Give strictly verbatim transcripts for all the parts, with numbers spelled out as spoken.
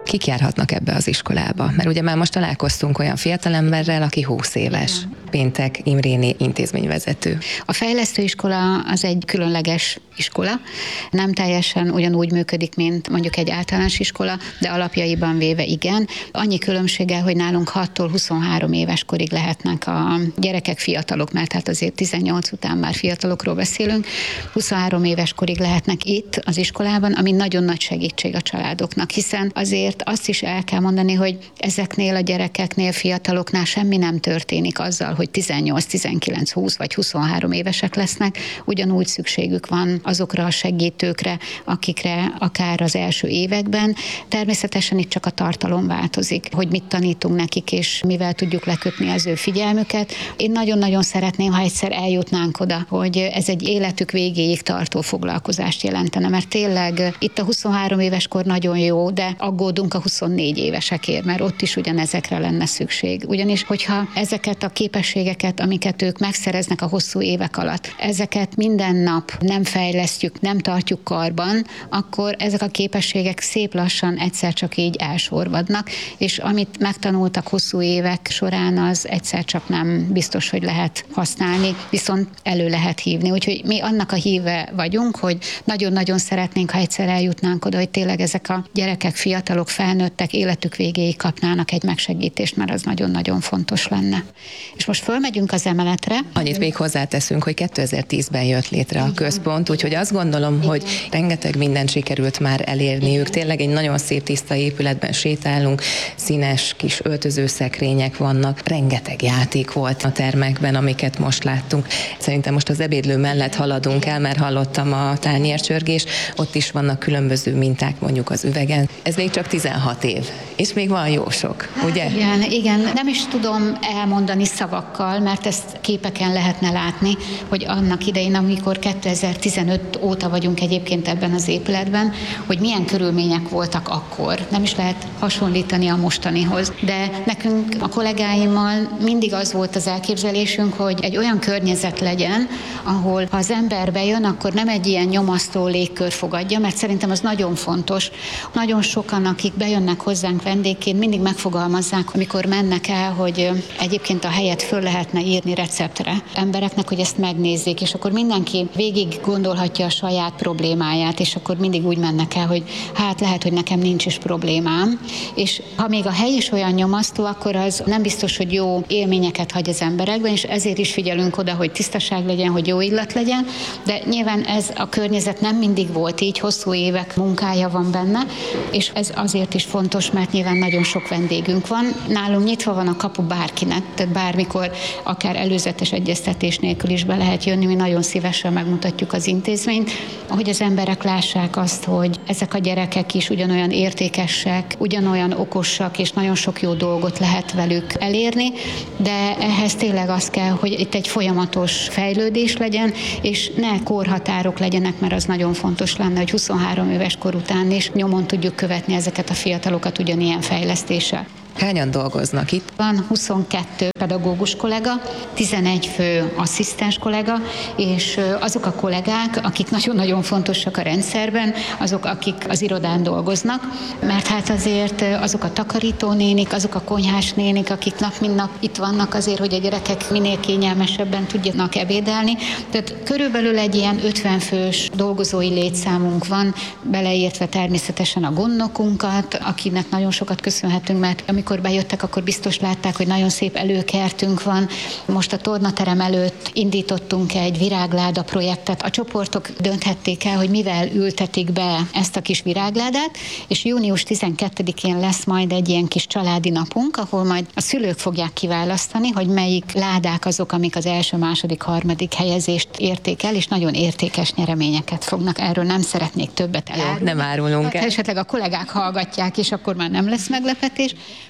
Kik járhatnak ebbe az iskolába? Mert ugye már most találkoztunk olyan fiatalemberrel, aki húsz éves. Péntek Imréné intézményvezető. A fejlesztőiskola az egy különleges iskola, nem teljesen ugyanúgy működik, mint mondjuk egy általános iskola, de alapjaiban véve igen. Annyi különbséggel, hogy nálunk hattól huszonhárom éves korig lehetnek a gyerekek, fiatalok, mert hát azért tizennyolc után már fiatalokról beszélünk, huszonhárom éves korig lehetnek itt az iskolában, ami nagyon nagy segítség a családoknak, hiszen azért azt is el kell mondani, hogy ezeknél a gyerekeknél, fiataloknál semmi nem történik azzal, hogy tizennyolc, tizenkilenc, húsz vagy huszonhárom évesek lesznek, ugyanúgy szükségük van azokra a segítőkre, akikre akár az első években. Természetesen itt csak a tartalom változik, hogy mit tanítunk nekik, és mivel tudjuk lekötni az ő figyelmüket. Én nagyon-nagyon szeretném, ha egyszer eljutnánk oda, hogy ez egy életük végéig tartó foglalkozást jelentene, mert tényleg itt a huszonhárom éves kor nagyon jó, de aggódunk a huszonnégy évesekért, mert ott is ugyanezekre lenne szükség. Ugyanis, hogyha ezeket a képességeket, amiket ők megszereznek a hosszú évek alatt, ezeket minden nap nem fejlesztjük, nem tartjuk karban, akkor ezek a képességek szép lassan egyszer csak így elsorvadnak, és amit megtanultak hosszú évek során, az egyszer csak nem biztos, hogy lehet használni, viszont elő lehet hívni. Úgyhogy mi annak a híve vagyunk, hogy nagyon-nagyon szeretnénk, ha egyszer eljutnánk oda, hogy tényleg ezek a gyerekek, fiatalok, felnőttek életük végéig kapnának egy megsegítést, mert az nagyon-nagyon fontos lenne. És most fölmegyünk az emeletre. Annyit még hozzáteszünk, hogy kétezer-tízben jött létre a központ, úgyhogy azt gondolom, hogy rengeteg mindent sikerült már elérniük. Tényleg egy nagyon szép tiszta épületben sétálunk, színes kis öltözőszekrények vannak, rengeteg játék volt a termekben, amiket most láttunk. Szerintem most az ebédlő mellett haladunk el, mert hallottam a tányércsörgés, ott is vannak különböző minták mondjuk az üvegen. Ez még csak tizenhat év, és még van jó sok, ugye? Igen, igen, nem is tudom elmondani szavakkal, mert ezt képeken lehetne látni, hogy annak idején, amikor kétezer-tizenöt óta vagyunk egyébként ebben az épületben, hogy milyen körülmények voltak akkor. Nem is lehet hasonlítani a mostanihoz. De nekünk a kollégáimmal mindig az volt az elképzelésünk, hogy egy olyan környezet legyen, ahol ha az ember bejön, akkor nem egy ilyen nyomasztó légkör fogadja, mert szerintem az nagyon fontos. Nagyon sokan, akik bejönnek hozzánk vendégként, mindig megfogalmazzák, amikor mennek el, hogy egyébként a helyet föl lehetne írni receptre embereknek, hogy ezt megnézzék, és akkor mindenki végig gondolhatja a saját problémáját, és akkor mindig úgy mennek el, hogy hát lehet, hogy nekem nincs is problémám, és ha még a hely is olyan nyomasztó, akkor az nem biztos, hogy jó élményeket hagy az emberekben, és ezért is figyelünk oda, hogy tisztaság legyen, hogy jó illat legyen, de nyilván ez a környezet nem mindig volt így, hosszú évek munkája van benne, és ez azért is fontos, mert nyilván nagyon sok vendégünk van. Nálunk nyitva van a kapu bárkinek, tehát bármikor, akár előzetes egyeztetés nélkül is be lehet jönni, mi nagyon szívesen megmutatjuk az intézményt, hogy az emberek lássák azt, hogy ezek a gyerekek is ugyanolyan értékesek, ugyanolyan okosak, és nagyon sok jó dolgot lehet velük elérni, de ehhez tényleg az kell, hogy itt egy folyamatos fejlődés legyen, és ne korhatárok legyenek, mert az nagyon fontos lenne, hogy huszonhárom éves kor után is nyomon tudjuk követni ezeket a fiatalokat ugyanilyen fejlesztéssel. Hányan dolgoznak itt? Van huszonkettő pedagógus kollega, tizenegy fő asszisztens kollega, és azok a kollégák, akik nagyon-nagyon fontosak a rendszerben, azok, akik az irodán dolgoznak, mert hát azért azok a takarítónénik, azok a konyhás nénik, akik nap mint nap itt vannak azért, hogy a gyerekek minél kényelmesebben tudjanak ebédelni. Tehát körülbelül egy ilyen ötven fős dolgozói létszámunk van, beleértve természetesen a gondnokunkat, akinek nagyon sokat köszönhetünk, mert amikor Amikor bejöttek, akkor biztos látták, hogy nagyon szép előkertünk van. Most a tornaterem előtt indítottunk egy virágláda projektet. A csoportok dönthették el, hogy mivel ültetik be ezt a kis virágládát, és június tizenkettedikén lesz majd egy ilyen kis családi napunk, ahol majd a szülők fogják kiválasztani, hogy melyik ládák azok, amik az első, második, harmadik helyezést érték el, és nagyon értékes nyereményeket fognak. Erről nem szeretnék többet elárulni. Nem árulunk el. Hát, esetleg a kollégák hallgatják, és akkor már nem lesz meglepetés.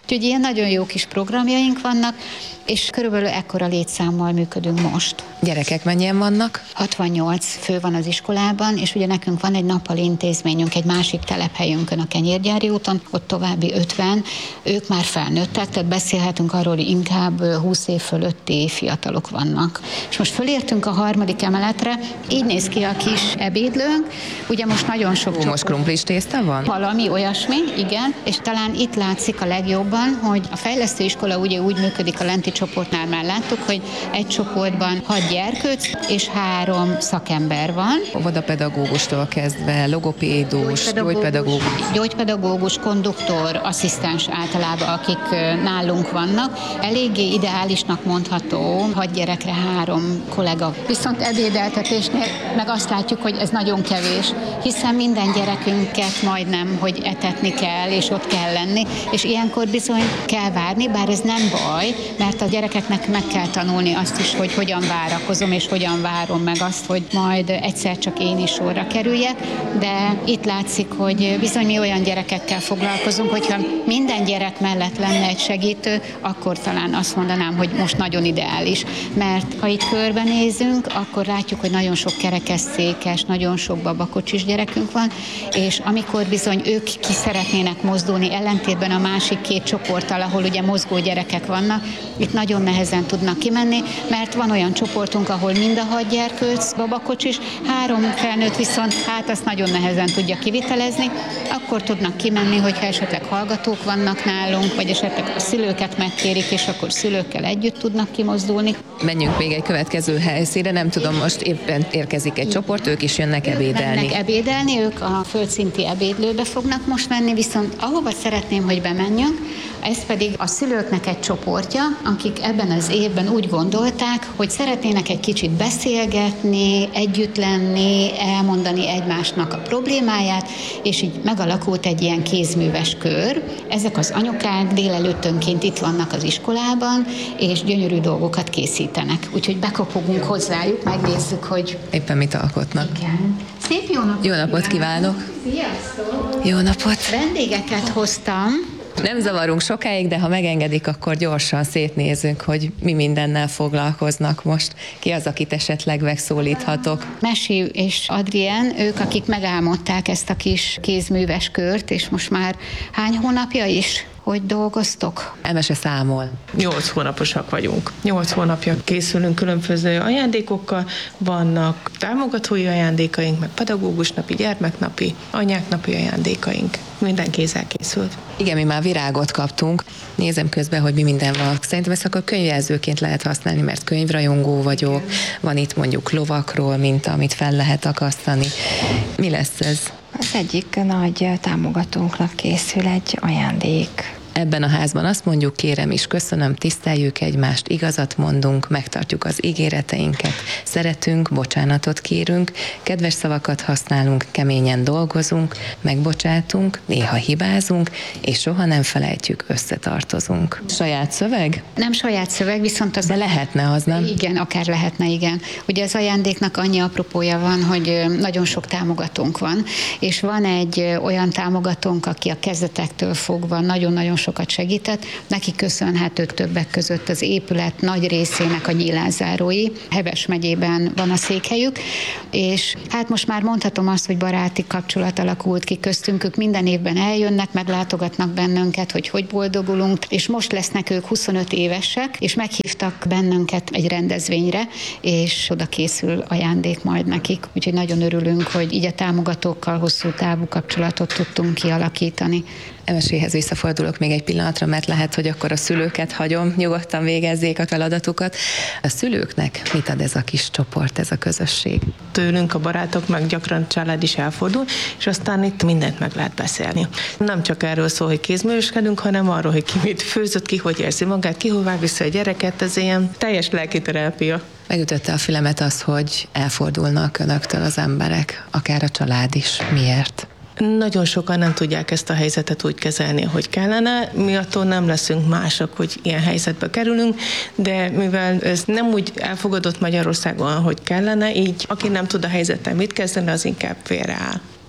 Úgyhogy ilyen nagyon jó kis programjaink vannak, és körülbelül ekkora létszámmal működünk most. Gyerekek mennyien vannak? hatvannyolc fő van az iskolában, és ugye nekünk van egy nappali intézményünk egy másik telephelyünkön, a Kenyérgyári úton, ott további ötven, ők már felnőttek, tehát beszélhetünk arról, hogy inkább húsz év fölötti fiatalok vannak. És most fölértünk a harmadik emeletre, így néz ki a kis ebédlőnk, ugye most nagyon sok Ó, most krumplis tészta van? Valami olyasmi, igen, és talán itt látszik a legjobban, hogy a fejlesztőiskola ugye úgy működik, a lenti csoportnál már láttuk, hogy egy csoportban hat gyerkőc és három szakember van. Óvodapedagógustól kezdve, logopédus, gyógypedagógus. Gyógypedagógus, konduktor, asszisztens általában, akik nálunk vannak. Eléggé ideálisnak mondható, hat gyerekre három kollega. Viszont ebédeltetésnél meg azt látjuk, hogy ez nagyon kevés, hiszen minden gyerekünket majdnem, hogy etetni kell, és ott kell lenni, és ilyenkor bizony kell várni, bár ez nem baj, mert a gyerekeknek meg kell tanulni azt is, hogy hogyan várakozom, és hogyan várom meg azt, hogy majd egyszer csak én is sorra kerüljek, de itt látszik, hogy bizony mi olyan gyerekekkel foglalkozunk, hogyha minden gyerek mellett lenne egy segítő, akkor talán azt mondanám, hogy most nagyon ideális, mert ha itt körbenézünk, akkor látjuk, hogy nagyon sok kerekesszékes, nagyon sok babakocsis gyerekünk van, és amikor bizony ők ki szeretnének mozdulni, ellentétben a másik két csoporttal, ahol ugye mozgó gyerekek vannak, itt nagyon nehezen tudnak kimenni, mert van olyan csoportunk, ahol mind a hat gyerkőc, babakocsis, három felnőtt viszont hát azt nagyon nehezen tudja kivitelezni, akkor tudnak kimenni, hogyha esetleg hallgatók vannak nálunk, vagy esetleg a szülőket megkérik, és akkor szülőkkel együtt tudnak kimozdulni. Menjünk még egy következő helyszínre, nem tudom, most éppen érkezik egy csoport, ők is jönnek ebédelni. Mennek ebédelni, ők a földszinti ebédlőbe fognak most menni, viszont ahova szeretném, hogy bemenjünk, ez pedig a szülőknek egy csoportja, akik ebben az évben úgy gondolták, hogy szeretnének egy kicsit beszélgetni, együtt lenni, elmondani egymásnak a problémáját, és így megalakult egy ilyen kézműves kör. Ezek az anyukák délelőttönként itt vannak az iskolában, és gyönyörű dolgokat készítenek. Úgyhogy bekopogunk hozzájuk, megnézzük, hogy éppen mit alkotnak. Igen. Szép jó napot! Jó napot kívánok! Sziasztok! Jó napot! Vendégeket hoztam. Nem zavarunk sokáig, de ha megengedik, akkor gyorsan szétnézünk, hogy mi mindennel foglalkoznak most. Ki az, akit esetleg megszólíthatok? Mesi és Adrien, ők, akik megálmodták ezt a kis kézműves kört, és most már hány hónapja is, hogy dolgoztok? Elmese számol. Nyolc hónaposak vagyunk. Nyolc hónapja készülünk különböző ajándékokkal, vannak támogatói ajándékaink, meg pedagógusnapi, gyermeknapi, anyáknapi ajándékaink. Minden kézzel készült. Igen, mi már virágot kaptunk. Nézem közben, hogy mi minden van. Szerintem ezt akkor könyvjelzőként lehet használni, mert könyvrajongó vagyok. Van itt mondjuk lovakról, mint amit fel lehet akasztani. Mi lesz ez? Az egyik nagy támogatónknak készül egy ajándék. Ebben a házban azt mondjuk, kérem is, köszönöm, tiszteljük egymást, igazat mondunk, megtartjuk az ígéreteinket, szeretünk, bocsánatot kérünk, kedves szavakat használunk, keményen dolgozunk, megbocsátunk, néha hibázunk, és soha nem felejtjük, összetartozunk. Saját szöveg? Nem saját szöveg, viszont az... De lehetne az, nem? Igen, akár lehetne, igen. Ugye az ajándéknak annyi apropója van, hogy nagyon sok támogatónk van, és van egy olyan támogatónk, aki a kezdetektől fogva nagyon-nagyon sokat segített. Neki köszönhetők többek között az épület nagy részének a nyílászárói. Heves megyében van a székhelyük, és hát most már mondhatom azt, hogy baráti kapcsolat alakult ki köztünk. Ők minden évben eljönnek, meglátogatnak bennünket, hogy hogy boldogulunk, és most lesznek ők huszonöt évesek, és meghívtak bennünket egy rendezvényre, és oda készül ajándék majd nekik. Úgyhogy nagyon örülünk, hogy így a támogatókkal hosszú távú kapcsolatot tudtunk kialakítani. Emeséhez visszafordulok még egy pillanatra, mert lehet, hogy akkor a szülőket hagyom, nyugodtan végezzék a feladatukat. A szülőknek mit ad ez a kis csoport, ez a közösség? Tőlünk a barátok, meg gyakran család is elfordul, és aztán itt mindent meg lehet beszélni. Nem csak erről szól, hogy kézműveskedünk, hanem arról, hogy ki mit főzött, ki hogy érzi magát, ki hová vissza a gyereket, ez ilyen teljes lelkiterápia. Megütötte a fülemet az, hogy elfordulnak önöktől az emberek, akár a család is. Miért? Nagyon sokan nem tudják ezt a helyzetet úgy kezelni, hogy kellene. Mi attól nem leszünk mások, hogy ilyen helyzetbe kerülünk, de mivel ez nem úgy elfogadott Magyarországon, hogy kellene, így aki nem tud a helyzettel mit kezdeni, az inkább félreáll.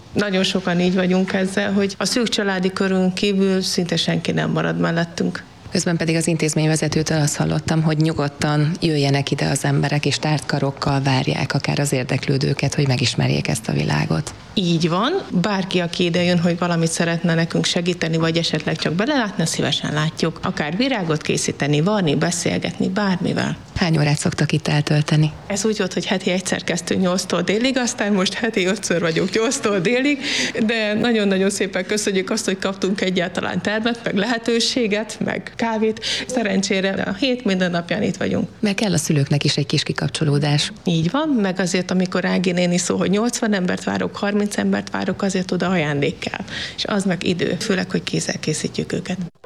Nagyon sokan így vagyunk ezzel, hogy a szűk családi körünk kívül szinte senki nem marad mellettünk. Közben pedig az intézményvezetőtől azt hallottam, hogy nyugodtan jöjjenek ide az emberek, és tárt karokkal várják akár az érdeklődőket, hogy megismerjék ezt a világot. Így van, bárki, aki ide jön, hogy valamit szeretne nekünk segíteni, vagy esetleg csak belelátni, szívesen látjuk. Akár virágot készíteni, varni, beszélgetni, bármivel. Hány órát szoktak itt eltölteni? Ez úgy volt, hogy heti egyszer kezdtünk nyolctól délig, aztán most heti ötször vagyunk nyolctól délig, de nagyon-nagyon szépen köszönjük azt, hogy kaptunk egyáltalán termet, meg lehetőséget, meg kávét. Szerencsére a hét minden napján itt vagyunk. Meg kell a szülőknek is egy kis kikapcsolódás. Így van, meg azért, amikor Ági néni szó, hogy nyolcvan embert várok, harminc embert várok, azért oda ajándék kell. És az meg idő, főleg, hogy kézzel készítjük őket.